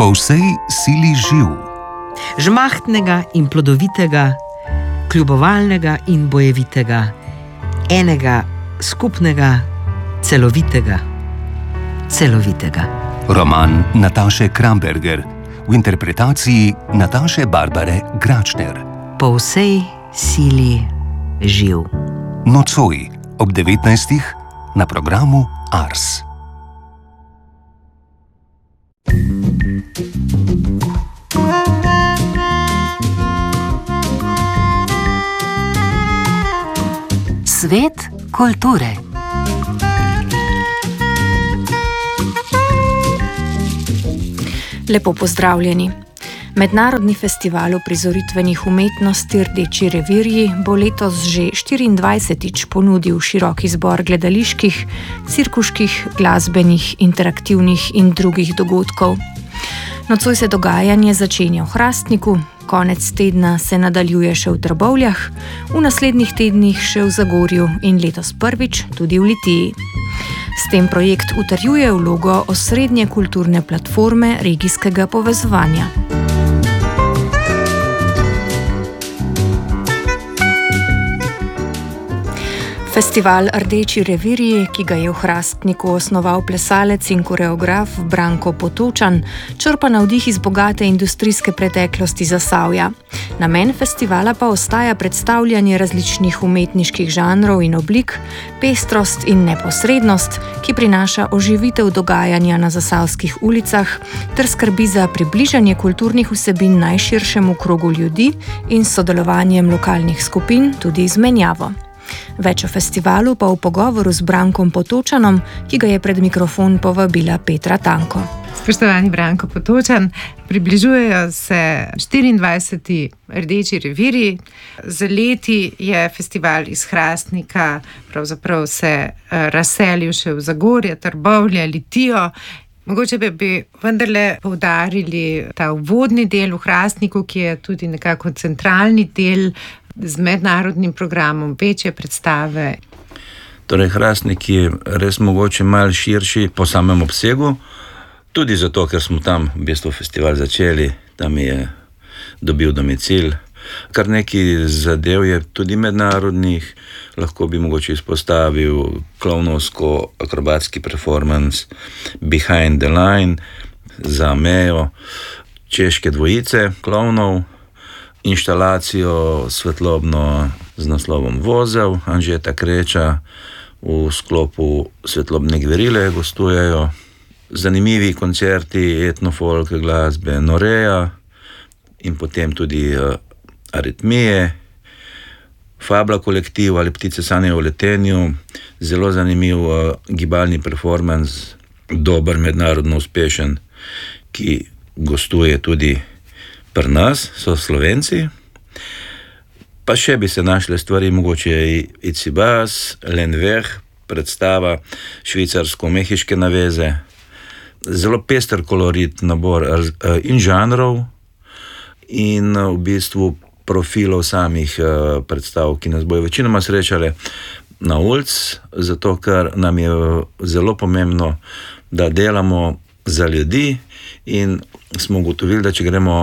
Po vsej sili živ. Žmahtnega in plodovitega, kljubovalnega in bojevitega, enega, skupnega, celovitega. Roman Nataše Kramberger v interpretaciji Nataše Barbare Gračner. Po vsej sili živ. Nocoj ob 19. na programu Ars. Svet kulture. Lepo pozdravljeni. Mednarodni festival uprizoritvenih umetnosti Rdeči revirji bo letos že 24. ponudil širok izbor gledaliških, cirkuških, glasbenih, interaktivnih in drugih dogodkov. Nocoj se dogajanje začenja v Hrastniku, konec tedna se nadaljuje še v Trbovljah, v naslednjih tednih še v Zagorju in letos prvič tudi v Litiji. S tem projekt utrjuje vlogo osrednje kulturne platforme regijskega povezovanja. Festival Rdeči revirji, ki ga je v Hrastniku osnoval plesalec in koreograf Branko Potočan, črpa navdih iz bogate industrijske preteklosti Zasavja. Namen festivala pa ostaja predstavljanje različnih umetniških žanrov in oblik, pestrost in neposrednost, ki prinaša oživitev dogajanja na zasavskih ulicah ter skrbi za približanje kulturnih vsebin najširšemu krogu ljudi in s sodelovanjem lokalnih skupin tudi izmenjavo. Več o festivalu pa v pogovoru z Brankom Potočanom, ki ga je pred mikrofon povabila Petra Tanko. Spoštovani Branko Potočan, približujejo se 24. Rdeči revirji. Z leti je festival iz Hrastnika pravzaprav se razselil še v Zagorje, Trbovlje, Litijo. Mogoče bi vendarle poudarili ta uvodni del v Hrastniku, ki je tudi nekako centralni del z mednarodnim programom, večje predstave. Torej, Hrastnik je res mogoče malo širši po samem obsegu, tudi zato, ker smo tam v bistvu festival začeli, tam je dobil domicil. Kar nekaj zadev je tudi mednarodnih, lahko bi mogoče izpostavil klovnovsko-akrobatski performance Behind the Line za mejo češke dvojice klovnov, inštalacijo svetlobno z naslovom Vozel, Anžeta Kreča v sklopu svetlobne gverile gostujejo, zanimivi koncerti etnofolk glasbe Noreja in potem tudi Aritmije, Fabla kolektiv ali Ptice sanjajo o letenju, zelo zanimiv gibalni performance, dober, mednarodno uspešen, ki gostuje tudi pri nas, so Slovenci. Pa še bi se našle stvari, mogoče Icibas, Lenveh, predstava švicarsko-mehiške naveze. Zelo pester kolorit nabor in žanrov in v bistvu profilov samih predstav, ki nas bojo večinoma srečale na ulici, zato ker nam je zelo pomembno, da delamo za ljudi in smo ugotovili, da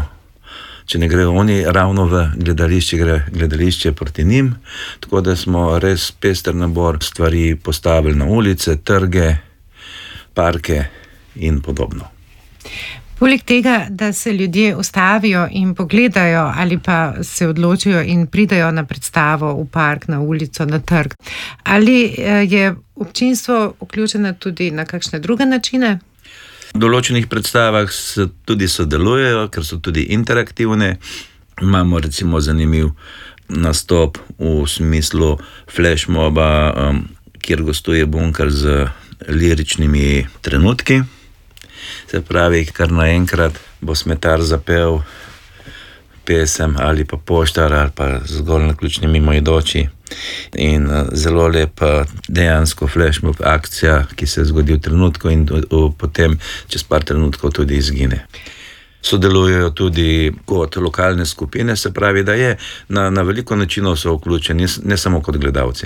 če ne grejo oni ravno v gledališče, gre gledališče proti njim, tako da smo res pester nabor stvari postavili na ulice, trge, parke in podobno. Poleg tega, da se ljudje ustavijo in pogledajo ali pa se odločijo in pridajo na predstavo v park, na ulico, na trg, ali je občinstvo vključeno tudi na kakšne druge načine? V določenih predstavah tudi sodelujejo, ker so tudi interaktivne. Imamo recimo zanimiv nastop v smislu flashmoba, kjer gostuje Bunker z liričnimi trenutki. Se pravi, kar naenkrat bo smetar zapel pesem ali pa poštar ali pa zgolj naključni mimoidoči. In zelo lepa dejansko flashmob akcija, ki se zgodi v trenutku in potem čez par trenutkov tudi izgine. Sodelujejo tudi kot lokalne skupine, se pravi, da je na veliko načinov so vključeni, ne samo kot gledalci.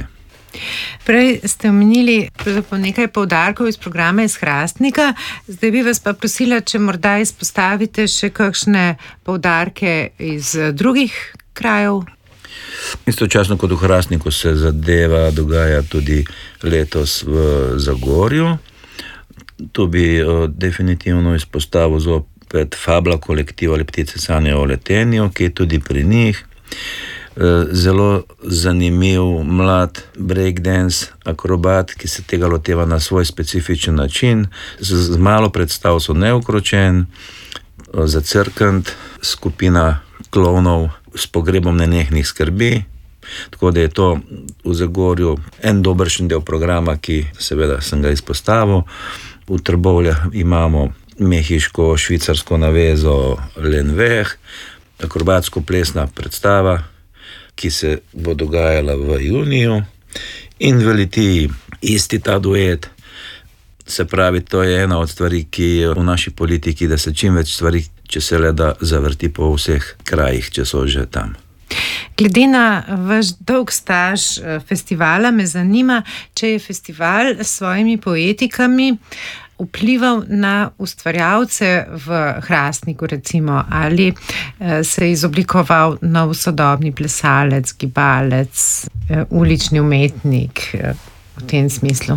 Prej ste omenili nekaj poudarkov iz programa iz Hrastnika, zdaj bi vas pa prosila, če morda izpostavite še kakšne poudarke iz drugih krajev. Istočasno kot v Hrastniku se zadeva dogaja tudi letos v Zagorju. Tu bi definitivno izpostavil zopet Fabla kolektiva ali Ptice sanjajo o letenju, ki je tudi pri njih. Zelo zanimiv mlad breakdance akrobat, ki se tega loteva na svoj specifičen način. Z malo predstav so Neukročen, Zacrkant, skupina klovnov s pogrebom nenehnih skrbi. Tako da je to v Zagorju en dobršen del programa, ki seveda sem ga izpostavil. V Trbovljah imamo mehiško-švicarsko navezo Lenveh, akrobatsko-plesna predstava, ki se bo dogajala v juniju, in v Litiji isti ta duet. Se pravi, to je ena od stvari, ki je v naši politiki, da se čim več stvari, če se le da, zavrti po vseh krajih, če so že tam. Glede na vaš dolg staž festivala me zanima, če je festival s svojimi poetikami vplival na ustvarjalce v Hrastniku, recimo, ali se je izoblikoval nov sodobni plesalec, gibalec, ulični umetnik v tem smislu.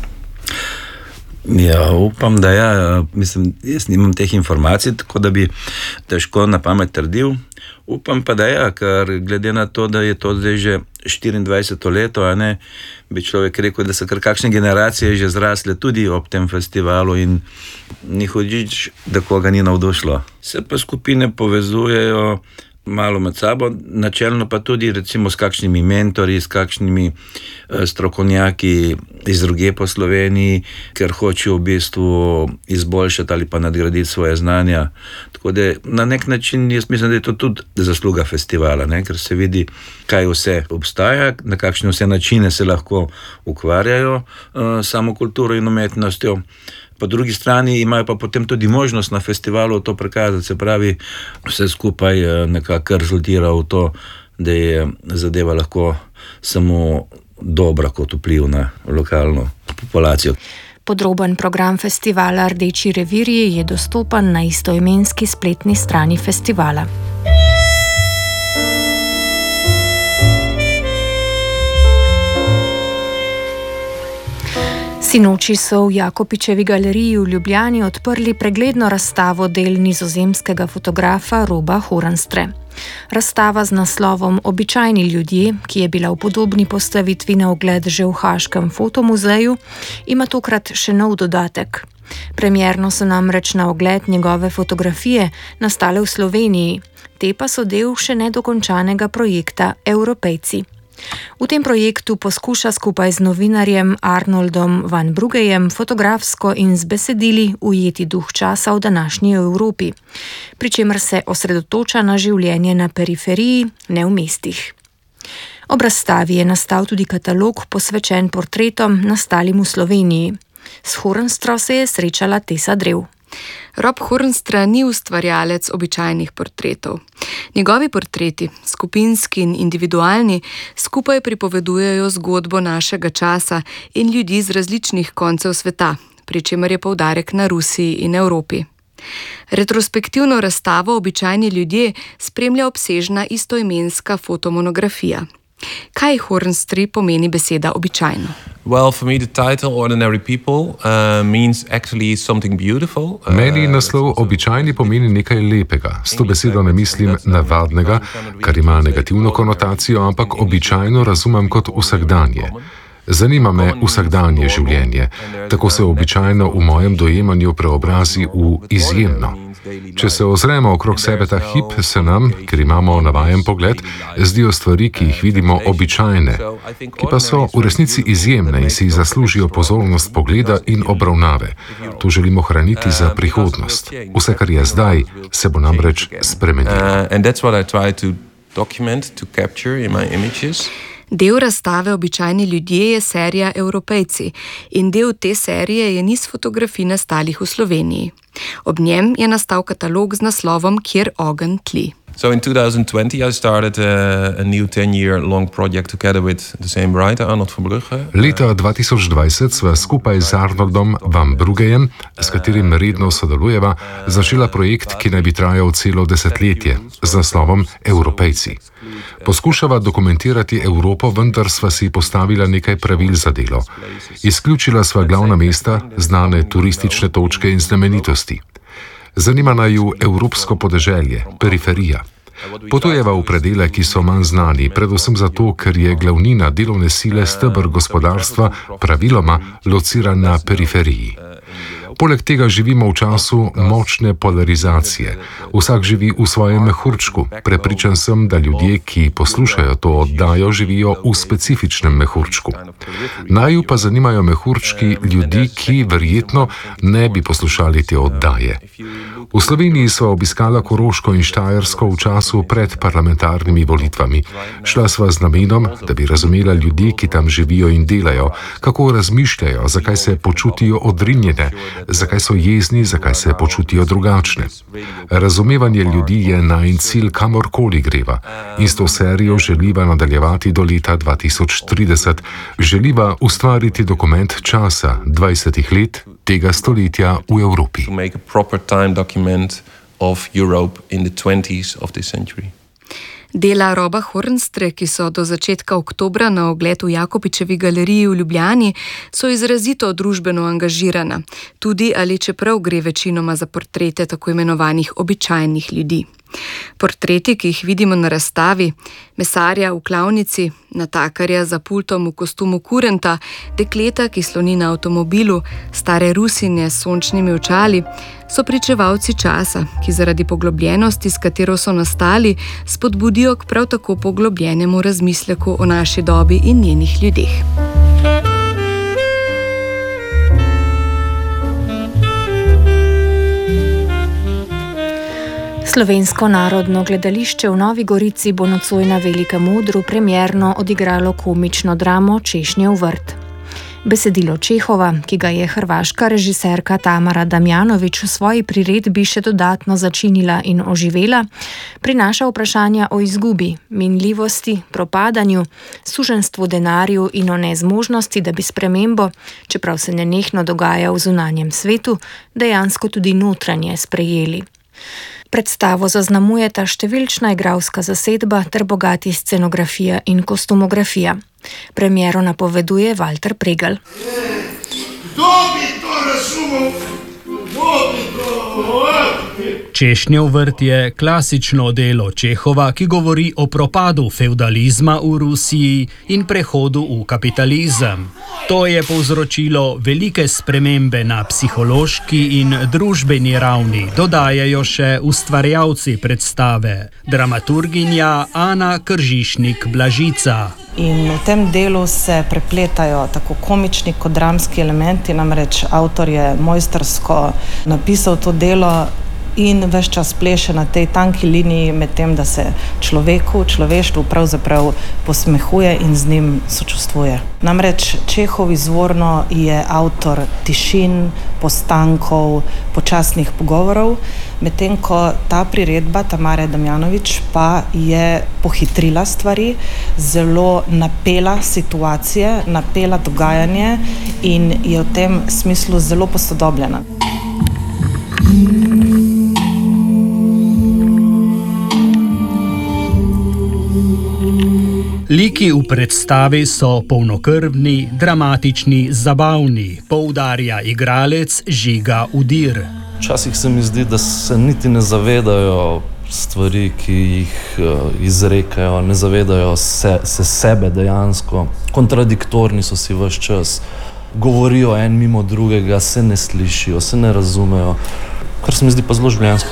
Ja, upam, da ja. Mislim, jaz nimam teh informacij, tako da bi težko na pamet trdil. Upam pa, da ja, ker glede na to, da je to zdaj že 24. leto, a ne, bi človek rekel, da so kar kakšne generacije že zrasle tudi ob tem festivalu in ni hudič, da koga ni navdušilo. Se pa skupine povezujejo malo med sabo, načelno pa tudi recimo s kakšnimi mentorji, s kakšnimi strokovnjaki iz druge po Sloveniji, ker hočejo v bistvu izboljšati ali pa nadgraditi svoje znanja. Tako da na nek način jaz mislim, da je to tudi zasluga festivala, ne? Ker se vidi, kaj vse obstaja, na kakšne vse načine se lahko ukvarjajo samo kulturo in umetnostjo. Po drugi strani imajo pa potem tudi možnost na festivalu to prikazati, se pravi, vse skupaj nekako rezultira v to, da je zadeva lahko samo dobra kot vpliv na lokalno populacijo. Podroben program festivala Rdeči revirji je dostopen na istoimenski spletni strani festivala. Sinoči so v Jakopičevi galeriji v Ljubljani odprli pregledno razstavo del nizozemskega fotografa Roba Hornstre. Razstava z naslovom Običajni ljudje, ki je bila v podobni postavitvi na ogled že v Haaškem fotomuzeju, ima tokrat še nov dodatek. Premierno so namreč na ogled njegove fotografije nastale v Sloveniji, te pa so del še nedokončanega projekta Evropejci. V tem projektu poskuša skupaj z novinarjem Arnoldom van Bruggejem fotografsko in z besedili ujeti duh časa v današnji Evropi, pri čemer se osredotoča na življenje na periferiji, ne v mestih. Ob razstavi je nastal tudi katalog posvečen portretom nastalim v Sloveniji. S Hornstro se je srečala Tesa Drev. Rob Hornstra ni ustvarjalec običajnih portretov. Njegovi portreti, skupinski in individualni, skupaj pripovedujejo zgodbo našega časa in ljudi z različnih koncev sveta, pri čemer je poudarek na Rusiji in Evropi. Retrospektivno razstavo Običajni ljudje spremlja obsežna istoimenska fotomonografija. Kaj Hornstri pomeni beseda običajno? Well, for me the title Ordinary People means actually something beautiful. Meni naslov običajni pomeni nekaj lepega. S to besedo ne mislim navadnega, kar ima negativno konotacijo, ampak običajno razumem kot vsakdanje. Zanima me vsakdanje življenje, tako se običajno v mojem dojemanju preobrazi v izjemno. Če se ozremo okrog sebe ta hip, se nam, ker imamo navajen pogled, zdijo stvari, ki jih vidimo običajne, ki pa so v resnici izjemne in si zaslužijo pozornost pogleda in obravnave. To želimo hraniti za prihodnost. Vse, kar je zdaj, se bo namreč spremenilo. Del razstave Običajni ljudje je serija Evropejci in del te serije je niz fotografij nastalih v Sloveniji. Ob njem je nastal katalog z naslovom Kjer ogenj tli. So in 2020 I started a new 10-year-long project together with the same writer, Arnold van Brugge. Leta 2020 sva skupaj z Arnoldom van Bruggejem, s katerim redno sodelujeva, začela projekt, ki naj bi trajal celo desetletje, z naslovom Evropejci. Poskušava dokumentirati Evropo, vendar sva si postavila nekaj pravil za delo. Izključila sva glavna mesta, znane turistične točke in znamenitosti. Zanima naju evropsko podeželje, periferija. Potujeva v predele, ki so manj znani, predvsem zato, ker je glavnina delovne sile steber gospodarstva praviloma lociran na periferiji. Poleg tega živimo v času močne polarizacije. Vsak živi v svojem mehurčku. Prepričan sem, da ljudje, ki poslušajo to oddajo, živijo v specifičnem mehurčku. Naju pa zanimajo mehurčki ljudi, ki verjetno ne bi poslušali te oddaje. V Sloveniji sva obiskala Koroško in Štajersko v času pred parlamentarnimi volitvami. Šla sva z namenom, da bi razumela ljudi, ki tam živijo in delajo, kako razmišljajo, zakaj se počutijo odrinjene, zakaj so jezni, zakaj se počutijo drugačne. Razumevanje ljudi je najin cilj, kamorkoli greva, in s to serijo želiva nadaljevati do leta 2030. Želiva ustvariti dokument časa 20 let tega stoletja v Evropi. To make a proper time document of Europe in the 20s of this century. Dela Roba Hornstre, ki so do začetka oktobra na ogled v Jakopičevi galeriji v Ljubljani, so izrazito družbeno angažirana, tudi ali čeprav gre večinoma za portrete tako imenovanih običajnih ljudi. Portreti, ki jih vidimo na razstavi, mesarja v klavnici, natakarja za pultom v kostumu kurenta, dekleta, ki sloni na avtomobilu, stare Rusinje s sončnimi očali, so pričevalci časa, ki zaradi poglobljenosti, s katero so nastali, spodbudijo k prav tako poglobljenemu razmisleku o naši dobi in njenih ljudeh. Slovensko narodno gledališče v Novi Gorici bo nocoj na Velikem odru premierno odigralo komično dramo Češnjev vrt. Besedilo Čehova, ki ga je hrvaška režiserka Tamara Damjanović v svoji priredbi še dodatno začinila in oživela, prinaša vprašanja o izgubi, minljivosti, propadanju, suženstvu denarju in o nezmožnosti, da bi spremembo, čeprav se nenehno dogaja v zunanjem svetu, dejansko tudi notranje sprejeli. Predstavo zaznamujeta številčna igralska zasedba ter bogati scenografija in kostumografija. Premiero napoveduje Walter Pregel. Kdo bi to razumel? Češnjev vrt je klasično delo Čehova, ki govori o propadu fevdalizma v Rusiji in prehodu v kapitalizem. To je povzročilo velike spremembe na psihološki in družbeni ravni, dodajajo še ustvarjalci predstave, dramaturginja Ana Kržišnik-Blažica. In v tem delu se prepletajo tako komični kot dramski elementi, namreč avtor je mojstrsko napisal to delo in ves čas pleše na tej tanki liniji med tem, da se človeštvu pravzaprav posmehuje in z njim sočustvuje. Namreč Čehov izvorno je avtor tišin, postankov, počasnih pogovorov, medtem ko ta priredba Tamare Damjanović pa je pohitrila stvari, zelo napela situacije, napela dogajanje in je v tem smislu zelo posodobljena. Liki v predstavi so polnokrvni, dramatični, zabavni, poudarja igralec Žiga Udir. Včasih se mi zdi, da se niti ne zavedajo stvari, ki jih izrekajo, ne zavedajo se sebe dejansko. Kontradiktorni so si ves čas, govorijo en mimo drugega, se ne slišijo, se ne razumejo, kar se mi zdi pa zelo življenjsko.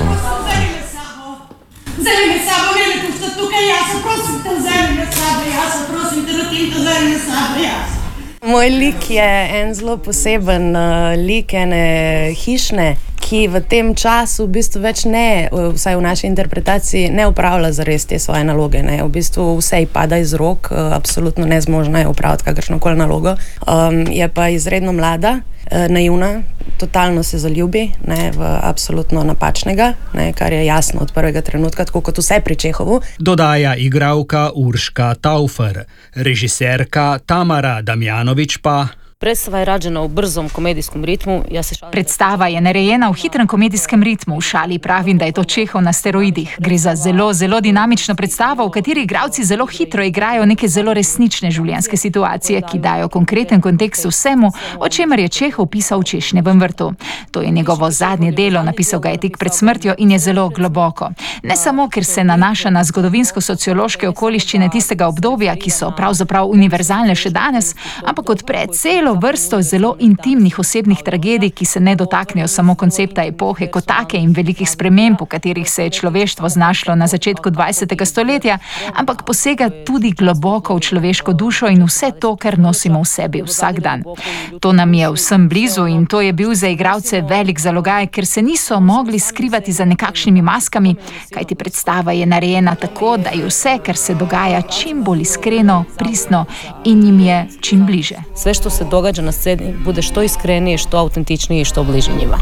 Moj lik je en zelo poseben lik ene hišne, ki v tem času v bistvu več ne, vsaj v naši interpretaciji, ne upravlja zares te svoje naloge. Ne. V bistvu vse ji pada iz rok, absolutno nezmožna je upraviti kakršnokoli nalogo. Je pa izredno mlada naivna, totalno se zaljubi, ne, v absolutno napačnega, ne, kar je jasno od prvega trenutka, tako kot vse pri Čehovu. Dodaja igralka Urška Taufer, režiserka Tamara Damjanović pa... Predstava je rađena v brzom komedijskom ritmu. Predstava je narejena v hitrem komedijskem ritmu. V šali pravim, da je to Čehov na steroidih. Gre za zelo, zelo dinamično predstavo, v kateri igralci zelo hitro igrajo neke zelo resnične življenjske situacije, ki dajo konkreten kontekst vsemu, o čemer je Čehov pisal v Češnjevem vrtu. To je njegovo zadnje delo, napisal ga je tik pred smrtjo in je zelo globoko. Ne samo, ker se nanaša na zgodovinsko-sociološke okoliščine tistega obdobja, ki so pravzaprav univerzalne še danes, ampak odpre celo vrsto zelo intimnih osebnih tragedij, ki se ne dotaknejo samo koncepta epohe kot take in velikih sprememb, v katerih se je človeštvo znašlo na začetku 20. stoletja, ampak posega tudi globoko v človeško dušo in vse to, kar nosimo v sebi vsak dan. To nam je vsem blizu in to je bil za igralce velik zalogaj, ker se niso mogli skrivati za nekakšnimi maskami, kajti predstava je narejena tako, da je vse, kar se dogaja, čim bolj iskreno, pristno in jim je čim bliže. Sve što se događa na sceni bude što iskrenije, što autentičnije i što bliže njima.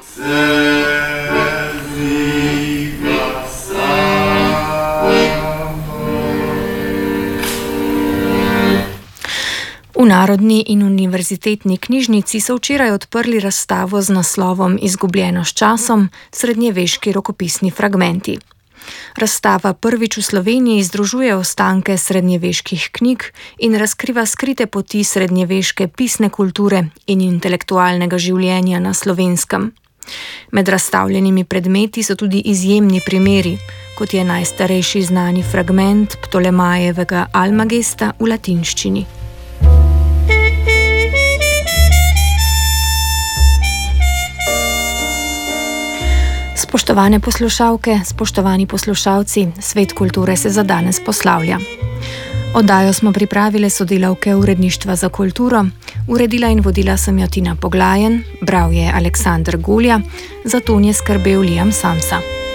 V Narodni in univerzitetni knjižnici so včeraj odprli razstavo z naslovom Izgubljeno s časom, srednjeveški rokopisni fragmenti. Razstava prvič v Sloveniji združuje ostanke srednjeveških knjig in razkriva skrite poti srednjeveške pisne kulture in intelektualnega življenja na Slovenskem. Med razstavljenimi predmeti so tudi izjemni primeri, kot je najstarejši znani fragment Ptolemajevega Almagesta v latinščini. Spoštovane poslušalke, spoštovani poslušalci, Svet kulture se za danes poslavlja. Oddajo smo pripravile sodelavke Uredništva za kulturo, uredila in vodila sem jo Tina Poglajen, bral je Aleksander Gulja, za ton je skrbel Liam Samsa.